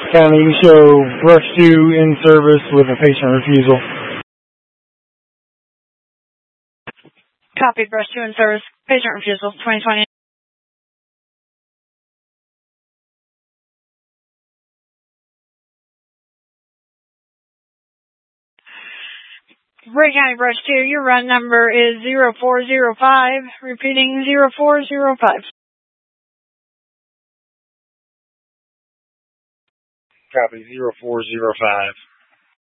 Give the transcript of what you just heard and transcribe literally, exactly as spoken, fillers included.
County, you show brush two in service with a patient refusal. Copy, brush two in service, patient refusal, twenty twenty. Ray County Brush two, your run number is zero four zero five, repeating zero four zero five. Copy, zero four zero five.